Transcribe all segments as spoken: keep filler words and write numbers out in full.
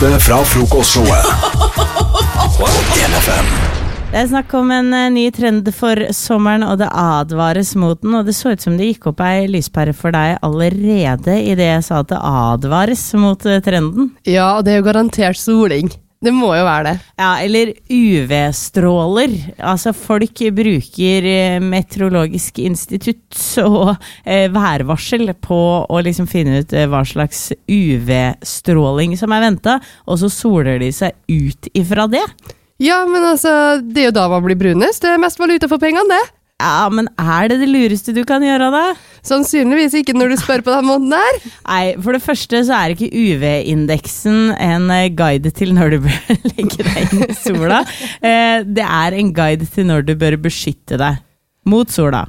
beste fra frokostshowet på en F M. Det er snakk om en ny trend for sommeren, og det advares mot den, og det så ut som det gikk opp ei lyspære for deg allerede i det jeg sa at det advares mot trenden. Ja, og det er jo garantert soling. Det må jo være det. Ja, eller U V-stråler. Altså, folk bruker Meteorologisk institutt og eh, værvarsel på å liksom finne ut eh, hva slags U V-stråling som er ventet, og så soler de seg ut ifra det. Ja, men altså, det er jo da man blir brunest. Det er mest valuta for pengene, det. Ja, men er det det lureste du kan gjøre da? Sannsynligvis ikke når du spør på den måten der. Nei, for det første så er ikke U V-indeksen en guide til når du bør legge deg inn i sola. Det er en guide til når du bør beskytte deg mot sola.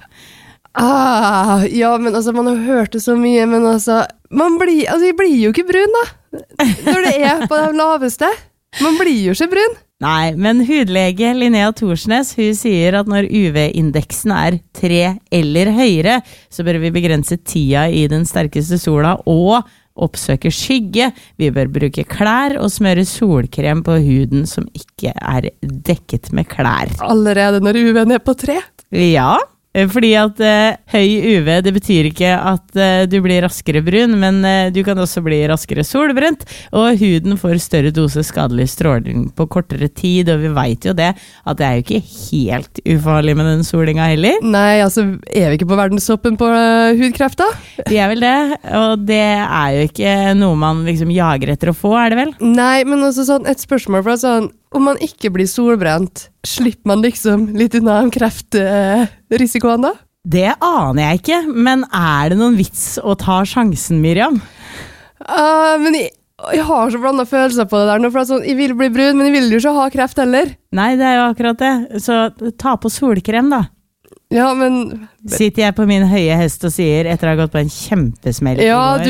Ah, ja, men altså, man har hørt det så mye, men altså, man blir, altså, jeg blir jo ikke brun da, når det er på det laveste. Man blir jo ikke brun. Nei, men hudlege Linnea Thorsnes, hun sier at når U V-indeksen er tre eller høyere, så bør vi begrense tida i den sterkeste sola og oppsøke skygge. Vi bør bruke klær og smøre solkrem på huden som ikke er dekket med klær. Allerede når U V-en er på tre? Ja, fordi at uh, høy U V, det betyr ikke at uh, du blir raskere brun, men uh, du kan også bli raskere solbrent, og huden får større dose skadelig stråling på kortere tid, og vi vet jo det, at det er jo ikke helt ufarlig med den solinga heller. Nei, altså, er vi ikke på verdenstoppen på uh, hudkreft da? Vi er vel det, og det er jo ikke noe man liksom jager etter å få, er det vel? Nei, men også sånn, et spørsmål for sånn, om man ikke blir solbrent, slipper man liksom litt unna kreftrisikoen da? Det aner jeg ikke, men er det noen vits å ta sjansen, Miriam? Uh, men jeg, jeg har så blandet følelser på det der nå, for sånn, jeg vil bli brun, men jeg vil jo ikke ha kreft heller. Nei, det er jo akkurat det. Så ta på solkrem da. Ja, men... Sitter jeg på min høye hest og sier etter å ha gått på en kjempesmell. Ja, du